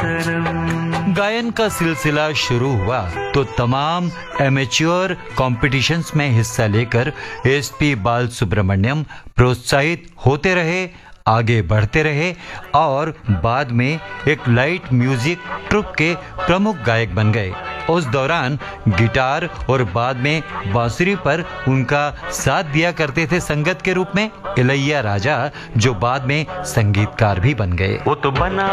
गायन का सिलसिला शुरू हुआ तो तमाम एमेच्योर कॉम्पिटिशन्स में हिस्सा लेकर एसपी बालसुब्रमण्यम प्रोत्साहित होते रहे, आगे बढ़ते रहे और बाद में एक लाइट म्यूजिक ट्रुप के प्रमुख गायक बन गए। उस दौरान गिटार और बाद में बांसुरी पर उनका साथ दिया करते थे संगत के रूप में इलैया राजा, जो बाद में संगीतकार भी बन गए। वो तो बना